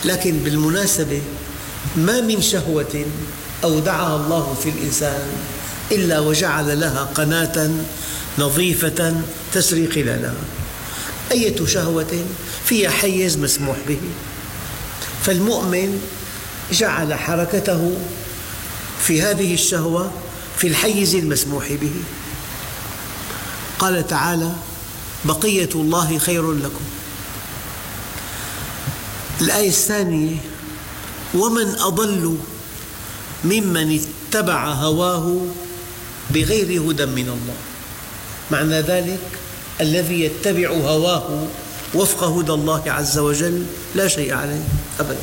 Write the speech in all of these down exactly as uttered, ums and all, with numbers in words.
لكن بالمناسبة ما من شهوة أودعها الله في الإنسان إلا وجعل لها قناة نظيفة تسري خلالها. أية شهوة فيها حيز مسموح به، فالمؤمن جعل حركته في هذه الشهوة في الحيز المسموح به. قال تعالى: بقية الله خير لكم. الآية الثانية: ومن أضل ممن اتبع هواه بغير هدى من الله. معنى ذلك الذي يتبع هواه وفق هدى الله عز وجل لا شيء عليه أبدا.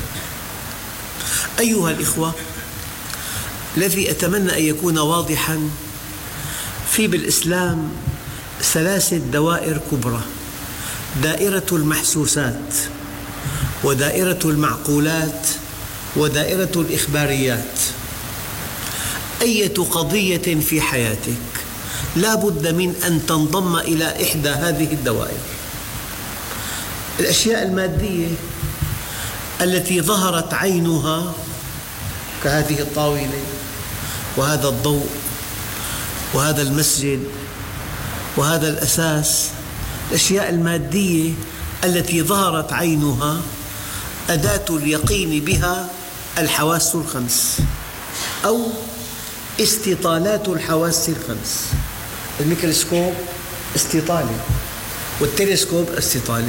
أيها الإخوة، الذي أتمنى أن يكون واضحاً، في بالإسلام ثلاثة دوائر كبرى: دائرة المحسوسات، ودائرة المعقولات، ودائرة الإخباريات. أية قضية في حياتك لا بد من أن تنضم إلى إحدى هذه الدوائر. الأشياء المادية التي ظهرت عينها كهذه الطاولة وهذا الضوء وهذا المسجد وهذا الأساس، الأشياء المادية التي ظهرت عينها أداة اليقين بها الحواس الخمس أو استطالات الحواس الخمس. الميكروسكوب استطالة، والتلسكوب استطالة.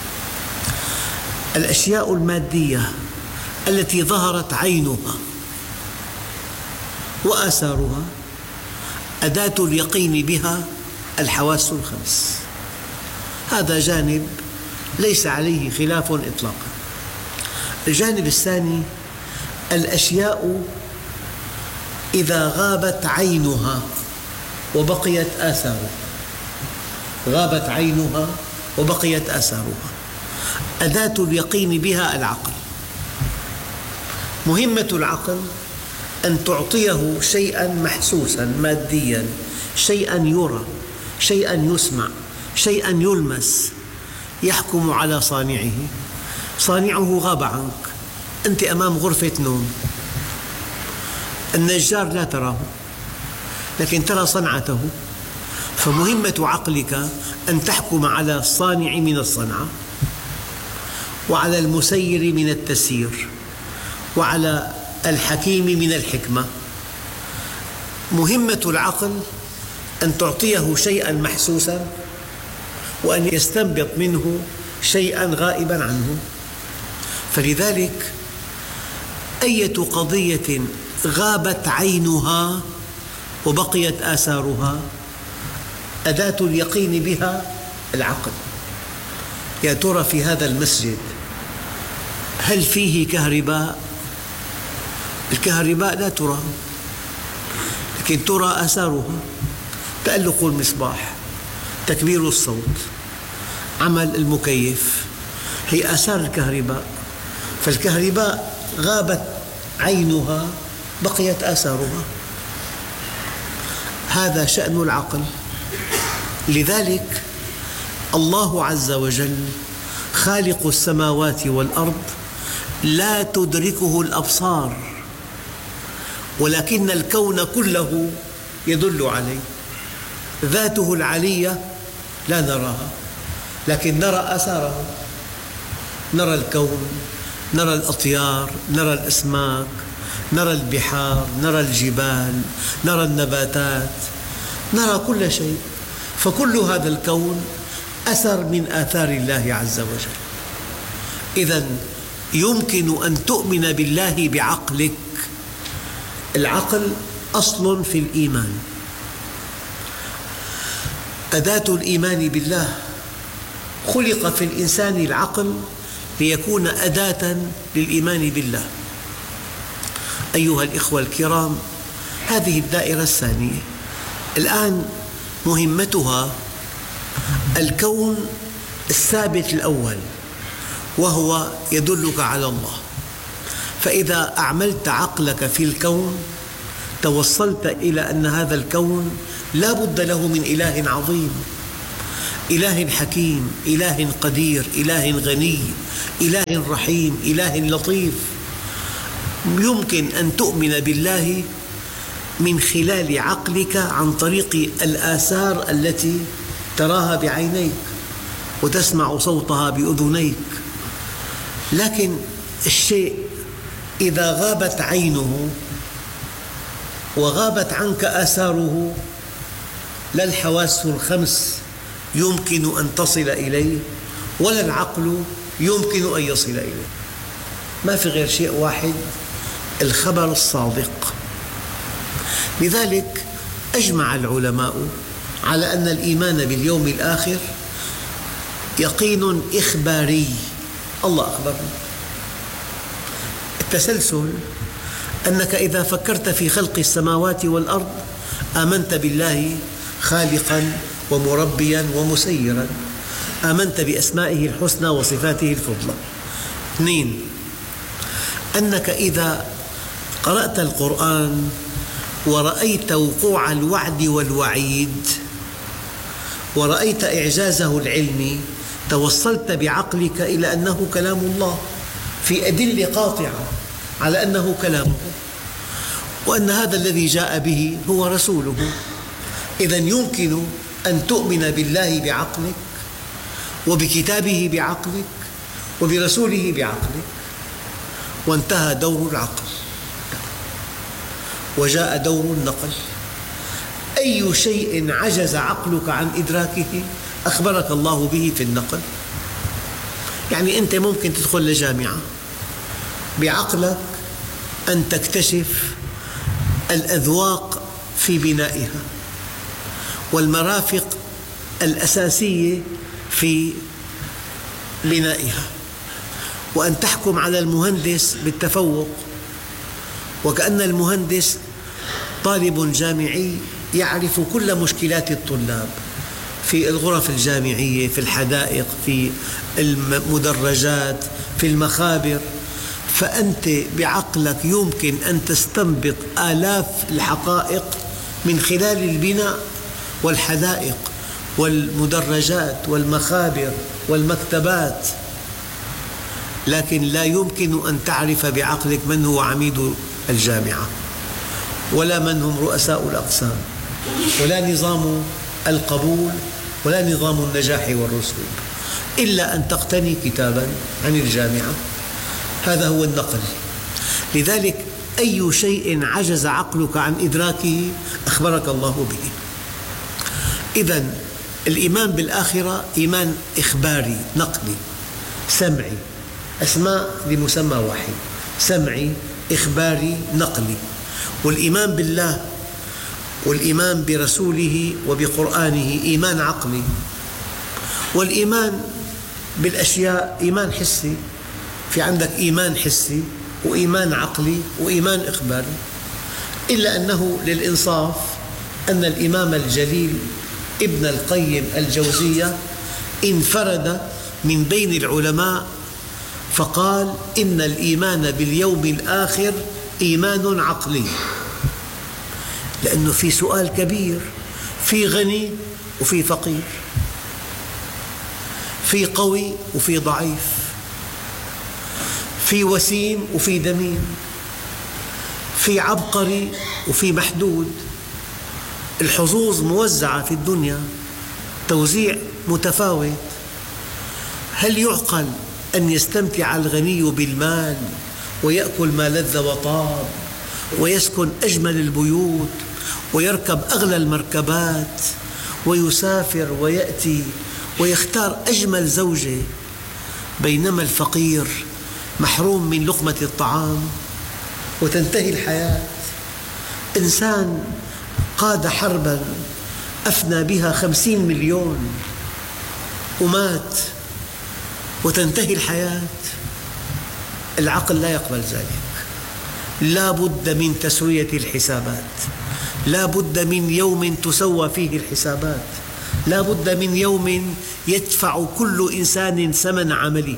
الأشياء المادية التي ظهرت عينها وآثارها أداة اليقين بها الحواس الخمس. هذا جانب ليس عليه خلاف إطلاقا. الجانب الثاني: الأشياء إذا غابت عينها وبقيت آثارها. غابت عينها وبقيت آثارها، أداة اليقين بها العقل. مهمة العقل أن تعطيه شيئاً محسوساً مادياً، شيئاً يرى، شيئاً يسمع، شيئاً يلمس، يحكم على صانعه. صانعه غاب عنك، أنت أمام غرفة نوم، النجار لا تراه لكن ترى صنعته. فمهمة عقلك أن تحكم على الصانع من الصنعة، وعلى المسير من التسيير، وعلى الحكيم من الحكمة. مهمة العقل أن تعطيه شيئاً محسوساً وأن يستنبط منه شيئاً غائباً عنه. فلذلك أية قضية غابت عينها وبقيت آثارها أداة اليقين بها العقل. يا ترى في هذا المسجد هل فيه كهرباء؟ الكهرباء لا ترى لكن ترى آثارها: تألق المصباح، تكبير الصوت، عمل المكيف، هي آثار الكهرباء. فالكهرباء غابت عينها بقيت آثارها. هذا شأن العقل. لذلك الله عز وجل خالق السماوات والأرض لا تدركه الأبصار، ولكن الكون كله يدل عليه. ذاته العلية لا نراها لكن نرى آثاره. نرى الكون، نرى الأطيار، نرى الأسماك، نرى البحار، نرى الجبال، نرى النباتات، نرى كل شيء. فكل هذا الكون أثر من آثار الله عز وجل. إذن يمكن أن تؤمن بالله بعقلك. العقل أصل في الإيمان. أداة الإيمان بالله خلق في الإنسان العقل ليكون أداة للإيمان بالله. أيها الإخوة الكرام، هذه الدائرة الثانية. الآن مهمتها الكون الثابت الأول، وهو يدلك على الله. فإذا أعملت عقلك في الكون توصلت إلى أن هذا الكون لا بد له من إله عظيم. إله حكيم، إله قدير، إله غني، إله رحيم، إله لطيف. يمكن أن تؤمن بالله من خلال عقلك عن طريق الآثار التي تراها بعينيك وتسمع صوتها بأذنيك، لكن الشيء إذا غابت عينه وغابت عنك آثاره لا الحواس الخمس يمكن أن تصل إليه ولا العقل يمكن أن يصل إليه. ما في غير شيء واحد، الخبر الصادق. لذلك أجمع العلماء على أن الإيمان باليوم الآخر يقين إخباري، الله أخبرنا. التسلسل أنك إذا فكرت في خلق السماوات والأرض آمنت بالله خالقاً ومربياً ومسيراً، آمنت بأسمائه الحسنى وصفاته الفضلى. اثنين، أنك إذا قرأت القرآن ورأيت وقوع الوعد والوعيد ورأيت إعجازه العلمي توصلت بعقلك إلى أنه كلام الله في أدلة قاطعة على أنه كلامه، وأن هذا الذي جاء به هو رسوله. إذن يمكن أن تؤمن بالله بعقلك وبكتابه بعقلك وبرسوله بعقلك، وانتهى دور العقل وجاء دور النقل. أي شيء عجز عقلك عن إدراكه أخبرك الله به في النقل. يعني أنت ممكن تدخل لجامعة بعقلك أن تكتشف الأذواق في بنائها والمرافق الأساسية في بنائها، وأن تحكم على المهندس بالتفوق، وكأن المهندس طالب جامعي يعرف كل مشكلات الطلاب في الغرف الجامعية، في الحدائق، في المدرجات، في المخابر. فأنت بعقلك يمكن أن تستنبط آلاف الحقائق من خلال البناء والحدائق والمدرجات والمخابر والمكتبات، لكن لا يمكن أن تعرف بعقلك من هو عميد الجامعة، ولا من هم رؤساء الأقسام، ولا نظام القبول، ولا نظام النجاح والرسوب، إلا أن تقتني كتاباً عن الجامعة. هذا هو النقل. لذلك أي شيء عجز عقلك عن إدراكه أخبرك الله به. إذن الإيمان بالآخرة إيمان إخباري نقلي سمعي، أسماء لمسمى واحد، سمعي إخباري نقلي. والإيمان بالله والإيمان برسوله وبقرآنه إيمان عقلي. والإيمان بالأشياء إيمان حسي، في عندك إيمان حسي وإيمان عقلي وإيمان إخباري. إلا أنه للإنصاف أن الإمام الجليل ابن القيم الجوزية انفرد من بين العلماء فقال إن الإيمان باليوم الآخر إيمان عقلي، لأنه في سؤال كبير، في غني وفي فقير، في قوي وفي ضعيف، في وسيم وفي دميم، في عبقري وفي محدود. الحظوظ موزعة في الدنيا توزيع متفاوت. هل يعقل أن يستمتع الغني بالمال ويأكل ما لذ وطاب ويسكن أجمل البيوت ويركب أغلى المركبات ويسافر ويأتي ويختار أجمل زوجة، بينما الفقير محروم من لقمة الطعام وتنتهي الحياة؟ إنسان قاد حرباً أفنى بها خمسين مليون ومات وتنتهي الحياة. العقل لا يقبل ذلك. لا بد من تسوية الحسابات، لا بد من يوم تسوى فيه الحسابات، لا بد من يوم يدفع كل إنسان ثمن عمله.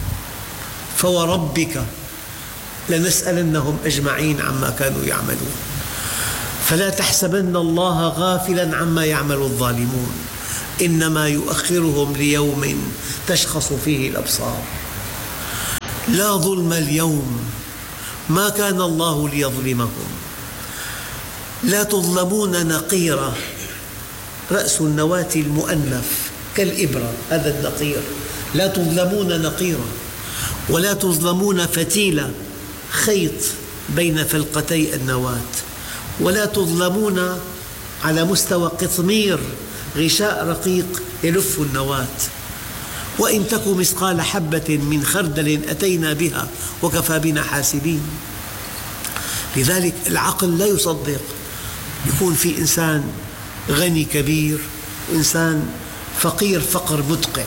فوربك لنسألنهم أجمعين عما كانوا يعملون. فلا تحسبن الله غافلاً عما يعمل الظالمون. إنما يؤخرهم ليوم تشخص فيه الأبصار. لا ظلم اليوم، ما كان الله ليظلمكم، لا تظلمون نقيرا. رأس النواة المؤنث كالإبرة، هذا النقير. لا تظلمون نقيرا ولا تظلمون فتيلة، خيط بين فلقتي النواة، ولا تظلمون على مستوى قطمير، غشاء رقيق يلف النواة. وإن تك مثقال حبة من خردل أتينا بها وكفى بنا حاسبين. لذلك العقل لا يصدق يكون في إنسان غني كبير وإنسان فقير فقر مدقع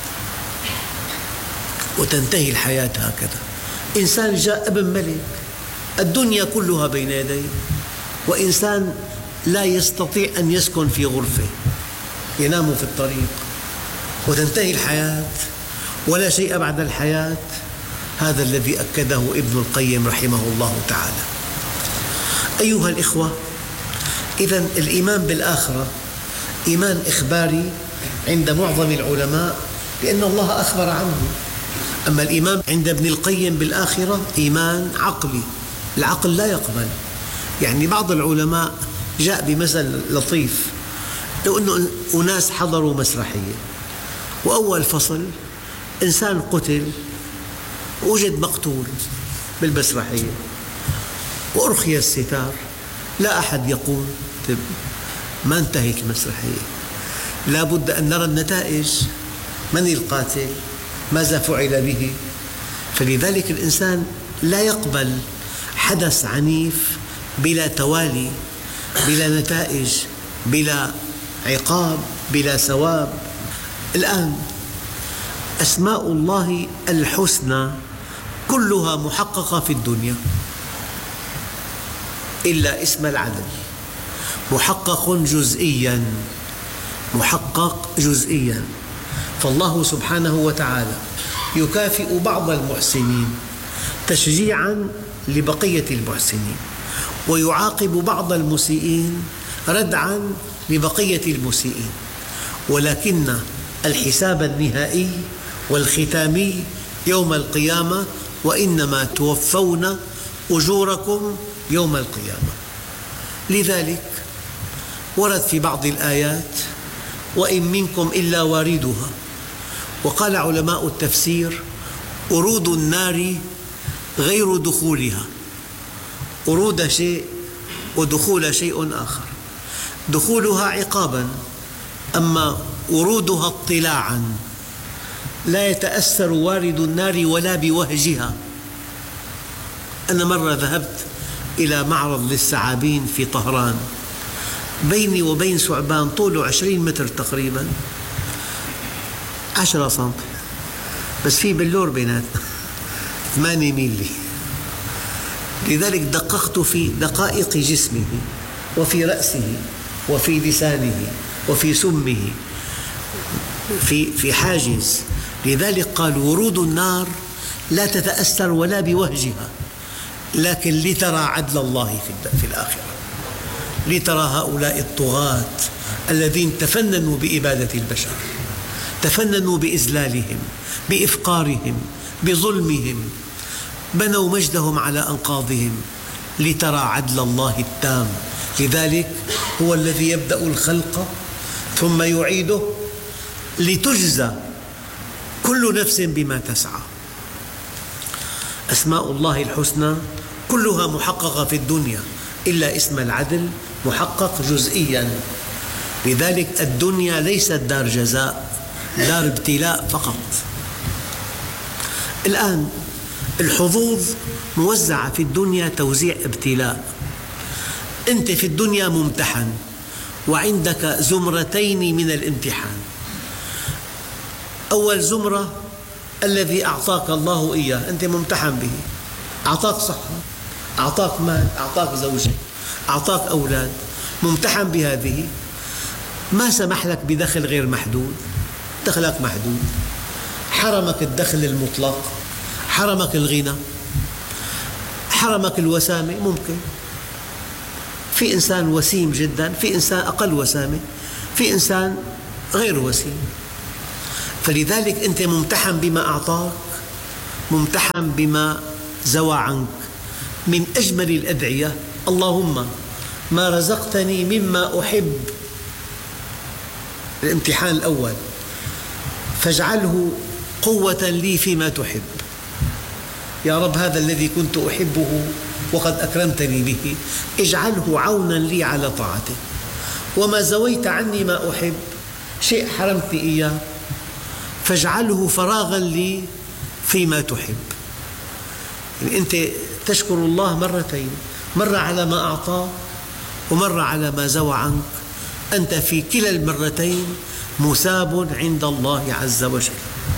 وتنتهي الحياة هكذا. إنسان جاء ابن ملك، الدنيا كلها بين يديه، وإنسان لا يستطيع أن يسكن في غرفة، ينام في الطريق، وتنتهي الحياة ولا شيء بعد الحياة. هذا الذي أكده ابن القيم رحمه الله تعالى. أيها الإخوة، إذن الإيمان بالآخرة إيمان إخباري عند معظم العلماء لأن الله أخبر عنه. أما الإيمان عند ابن القيم بالآخرة إيمان عقلي، العقل لا يقبل. يعني بعض العلماء جاء بمثل لطيف، لو أن أناس حضروا مسرحية وأول فصل إنسان قتل وجد مقتول بالمسرحية وأرخي الستار، لا أحد يقول ما انتهت المسرحية، لا بد أن نرى النتائج، من القاتل، ماذا فعل به. فلذلك الإنسان لا يقبل حدث عنيف بلا توالي، بلا نتائج، بلا عقاب، بلا ثواب. الآن أسماء الله الحسنى كلها محققة في الدنيا إلا اسم العدل، محقق جزئياً، محقق جزئياً. فالله سبحانه وتعالى يكافئ بعض المحسنين تشجيعاً لبقية المحسنين، ويعاقب بعض المسيئين ردعاً لبقية المسيئين، ولكن الحساب النهائي والختامي يوم القيامة، وإنما توفون أجوركم يوم القيامة. لذلك ورد في بعض الآيات وإن منكم إلا واردها. وقال علماء التفسير ورود النار غير دخولها، ورود شيء ودخول شيء آخر، دخولها عقاباً، أما ورودها اطلاعاً. لا يتأثر وارد النار ولا بوهجها. أنا مرة ذهبت إلى معرض للثعابين في طهران، بيني وبين ثعبان طوله عشرين متر تقريباً، عشرة سنتي، بس في بلور بيناتنا ثمانية ميلي. لذلك دققت في دقائق جسمه وفي رأسه وفي لسانه وفي سمه في في حاجز. لذلك قال ورود النار لا تتأثر ولا بوهجها، لكن لترى عدل الله في الآخرة، لترى هؤلاء الطغاة الذين تفننوا بإبادة البشر، تفننوا بإذلالهم، بإفقارهم، بظلمهم، بنوا مجدهم على أنقاضهم، لترى عدل الله التام. لذلك هو الذي يبدأ الخلق ثم يعيده لتجزى كل نفس بما تسعى. أسماء الله الحسنى كلها محققة في الدنيا إلا اسم العدل محقق جزئياً. لذلك الدنيا ليست دار جزاء، دار ابتلاء فقط. الآن الحظوظ موزعة في الدنيا توزيع ابتلاء. أنت في الدنيا ممتحن وعندك زمرتين من الامتحان. أول زمرة الذي أعطاك الله إياه، أنت ممتحن به، أعطاك صحة، أعطاك مال، أعطاك زوجة، أعطاك أولاد، ممتحن بهذه. ما سمح لك بدخل غير محدود، دخلك محدود، حرمك الدخل المطلق، حرمك الغنى، حرمك الوسامة. ممكن في إنسان وسيم جدا، في إنسان أقل وسامة، في إنسان غير وسيم. فلذلك أنت ممتحن بما أعطاك، ممتحن بما زوى عنك. من أجمل الأدعية: اللهم ما رزقتني مما أحب، الامتحان الأول، فاجعله قوة لي فيما تحب. يا رب، هذا الذي كنت أحبه وقد أكرمتني به اجعله عونا لي على طاعتك. وما زويت عني ما أحب، شيء حرمتني إياه، فاجعله فراغا لي فيما تحب. يعني أنت تشكر الله مرتين، مرة على ما أعطاك ومرة على ما زوى عنك. أنت في كلا المرتين مثاب عند الله عز وجل.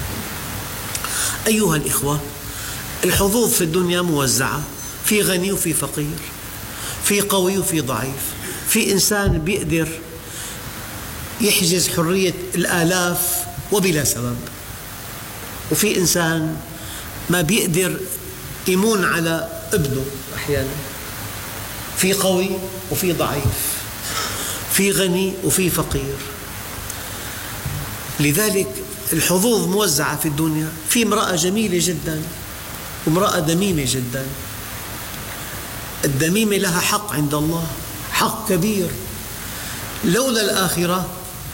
أيها الإخوة، الحظوظ في الدنيا موزعة، في غني وفي فقير، في قوي وفي ضعيف، في إنسان بيقدر يحجز حرية الآلاف وبلا سبب، وفي إنسان ما بيقدر يمون على ابنه أحيانا. في قوي وفي ضعيف، في غني وفي فقير. لذلك الحظوظ موزعة في الدنيا. في امرأة جميلة جدا وامرأة دميمة جدا. الدميمة لها حق عند الله، حق كبير. لولا الآخرة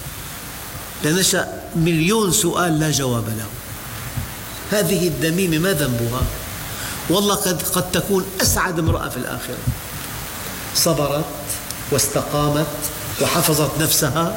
لنشأ مليون سؤال لا جواب له. هذه الدميمة ما ذنبها؟ والله قد, قد تكون أسعد امرأة في الآخرة، صبرت واستقامت وحفظت نفسها.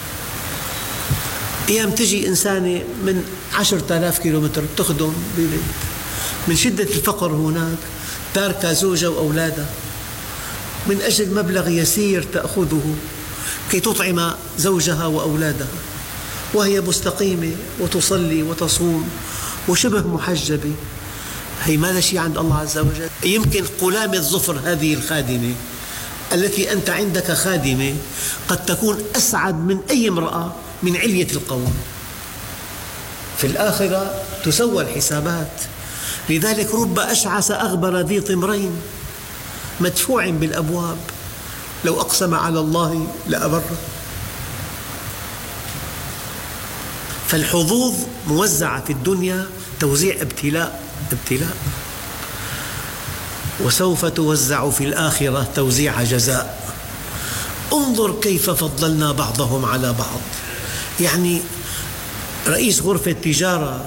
أيام تجي إنسانة من عشرة آلاف كيلومتر تخدم ببيت، من شدة الفقر هناك تاركة زوجها وأولادها من أجل مبلغ يسير تأخذه كي تطعم زوجها وأولادها، وهي مستقيمة وتصلي وتصوم وشبه محجبة. هي ما لها شيء عند الله عز وجل. يمكن قلامة ظفر هذه الخادمة التي أنت عندك خادمة قد تكون أسعد من أي امرأة من علية القوم. في الآخرة تسوى الحسابات. لذلك رب أشعث أغبر ذي طمرين مدفوع بالأبواب لو أقسم على الله لأبره. فالحظوظ موزعة في الدنيا توزيع ابتلاء ابتلاء، وسوف توزع في الآخرة توزيع جزاء. انظر كيف فضلنا بعضهم على بعض. يعني رئيس غرفة تجارة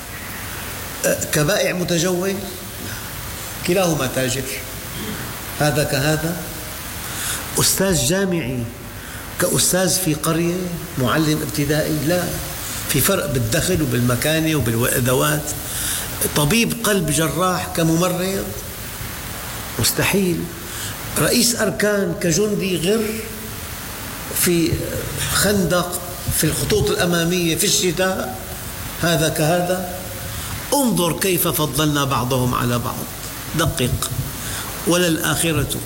كبائع متجول، كلاهما تاجر، هذا كهذا. أستاذ جامعي كأستاذ في قرية، معلم ابتدائي، لا، في فرق بالدخل وبالمكانة وبالأدوات. طبيب قلب جراح كممرض، مستحيل. رئيس أركان كجندي غر في خندق في الخطوط الأمامية في الشتاء، هذا كهذا. انظر كيف فضلنا بعضهم على بعض. دقق. وللآخرة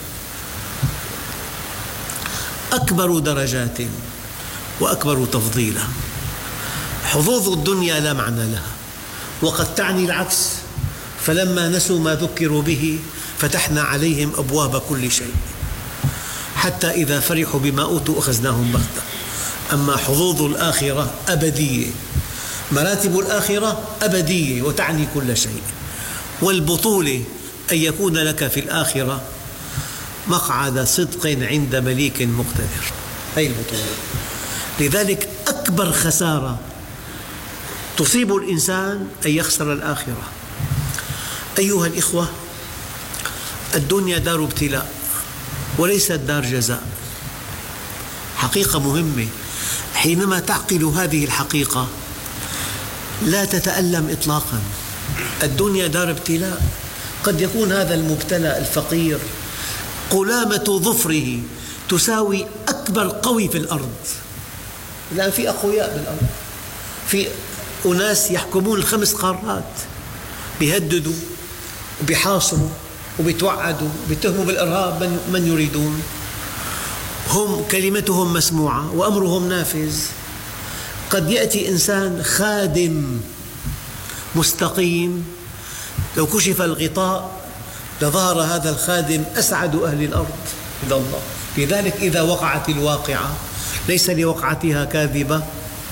أكبر درجات وأكبر تفضيلا. حظوظ الدنيا لا معنى لها، وقد تعني العكس. فلما نسوا ما ذكروا به فتحنا عليهم أبواب كل شيء حتى إذا فرحوا بما أوتوا أخذناهم بغتة. أما حظوظ الآخرة أبدية، مراتب الآخرة أبدية وتعني كل شيء. والبطولة أن يكون لك في الآخرة مقعد صدق عند مليك مقتدر، هذه البطولة. لذلك أكبر خسارة تصيب الإنسان أن يخسر الآخرة. أيها الإخوة، الدنيا دار ابتلاء وليست دار جزاء. حقيقة مهمة. حينما تعقل هذه الحقيقة لا تتألم إطلاقا. الدنيا دار ابتلاء. قد يكون هذا المبتلى الفقير قلامة ظفره تساوي أكبر قوي في الأرض. الآن في أقوياء بالأرض، في أناس يحكمون الخمس قارات، بيهددوا وبيحاصروا وبيتوعدوا وبيتهموا بالإرهاب من, من يريدون. هم كلمتهم مسموعة وأمرهم نافذ. قد يأتي إنسان خادم مستقيم، لو كشف الغطاء لظهر هذا الخادم أسعد أهل الأرض عند الله. لذلك إذا وقعت الواقعة ليس لوقعتها كاذبة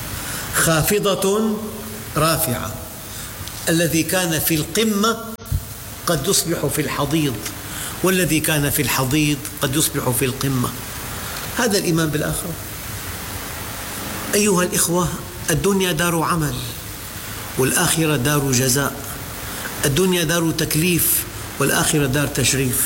خافضة رافعة. الذي كان في القمة قد يصبح في الحضيض، والذي كان في الحضيض قد يصبح في القمة. هذا الإيمان بالآخرة. أيها الإخوة، الدنيا دار عمل والآخرة دار جزاء. الدنيا دار تكليف والآخرة دار تشريف.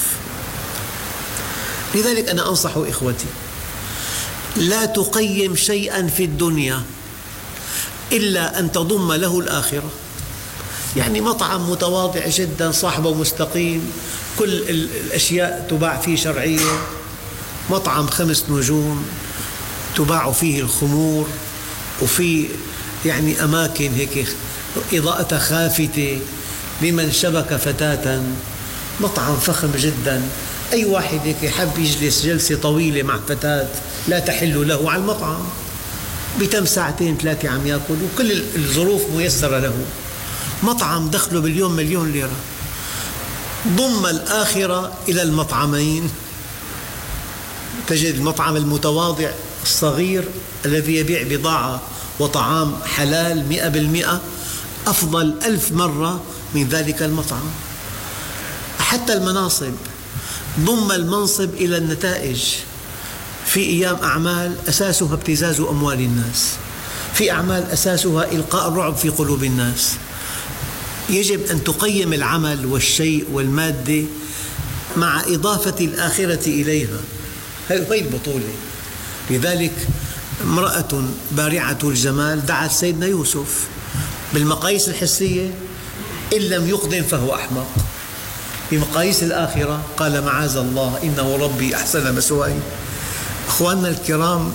لذلك أنا أنصح إخوتي: لا تقيم شيئا في الدنيا إلا أن تضم له الآخرة. يعني مطعم متواضع جدا صاحبه مستقيم، كل الأشياء تباع فيه شرعية، مطعم خمس نجوم تباع فيه الخمور، وفي يعني أماكن هيك إضاءة خافتة لمن شبك فتاة، مطعم فخم جدا. أي واحد هيك حب يجلس جلسة طويلة مع فتاة لا تحل له على المطعم، بتم ساعتين ثلاثة عم يأكل وكل الظروف ميسرة له. مطعم دخله باليوم مليون ليرة. ضم الآخرة إلى المطعمين، تجد المطعم المتواضع الصغير الذي يبيع بضاعة وطعام حلال مئة بالمئة أفضل ألف مرة من ذلك المطعم. حتى المناصب، ضم المنصب إلى النتائج. في أيام أعمال أساسها ابتزاز أموال الناس، في أعمال أساسها إلقاء الرعب في قلوب الناس. يجب أن تقيم العمل والشيء والمادة مع إضافة الآخرة إليها. هذه البطولة. لذلك امرأة بارعة الجمال دعت سيدنا يوسف بالمقاييس الحسية: إن لم يقدم فهو أحمق. بمقاييس الآخرة قال: معاذ الله إنه ربي أحسن مثواي. أخواننا الكرام،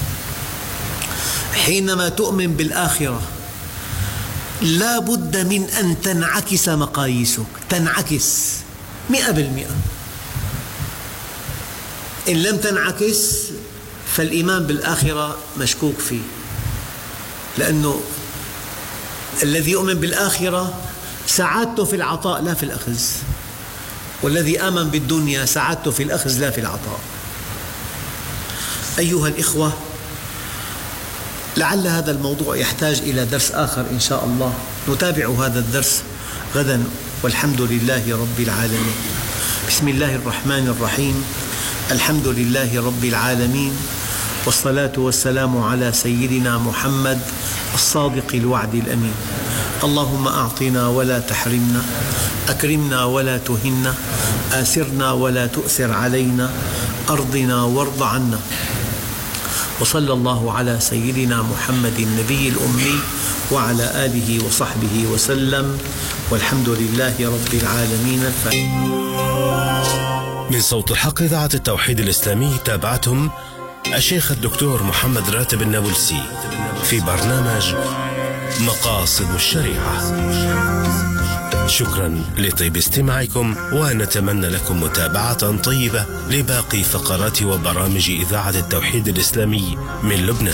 حينما تؤمن بالآخرة لا بد من أن تنعكس مقاييسك، تنعكس مئة بالمئة. إن لم تنعكس فالإيمان بالآخرة مشكوك فيه، لأنه الذي يؤمن بالآخرة سعادته في العطاء لا في الأخذ، والذي آمن بالدنيا سعادته في الأخذ لا في العطاء. أيها الإخوة، لعل هذا الموضوع يحتاج إلى درس آخر إن شاء الله، نتابع هذا الدرس غدا، والحمد لله رب العالمين. بسم الله الرحمن الرحيم. الحمد لله رب العالمين، والصلاة والسلام على سيدنا محمد الصادق الوعد الأمين. اللهم أعطنا ولا تحرمنا، أكرمنا ولا تهنا، آسرنا ولا تؤثر علينا، أرضنا وارض عنا. وصلى الله على سيدنا محمد النبي الأمي وعلى آله وصحبه وسلم، والحمد لله رب العالمين. من صوت الحق إذاعة التوحيد الإسلامي تابعتم الشيخ الدكتور محمد راتب النابلسي في برنامج مقاصد الشريعة. شكرا لطيب استماعكم، ونتمنى لكم متابعة طيبة لباقي فقرات وبرامج إذاعة التوحيد الإسلامي من لبنان.